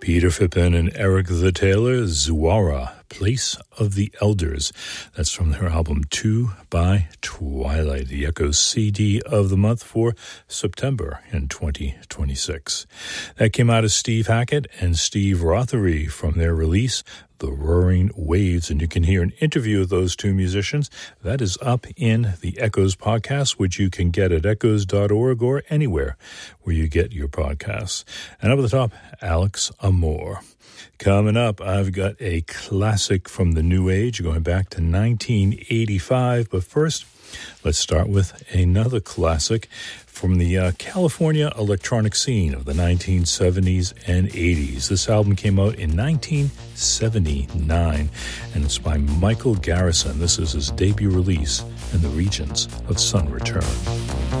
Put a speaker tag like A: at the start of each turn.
A: Peter Phippen and Eric the Taylor, Zuara, Place of the Elders. That's from their album 2 by Twilight, the Echoes CD of the month for September in 2026. That came out of Steve Hackett and Steve Rothery from their release, The Roaring Waves, and you can hear an interview of those two musicians. That is up in the Echoes podcast, which you can get at echoes.org or anywhere where you get your podcasts. And up at the top, Alex Amor. Coming up, I've got a classic from the New Age going back to 1985. But first, let's start with another classic from the California electronic scene of the 1970s and 80s. This album came out in 1979, and it's by Michael Garrison. This is his debut release in the regions of Sun Return.